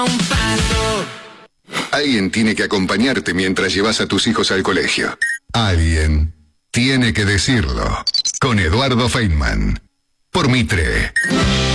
Alguien tiene que acompañarte mientras llevas a tus hijos al colegio. Alguien tiene que decirlo. Con Eduardo Feynman. Por Mitre.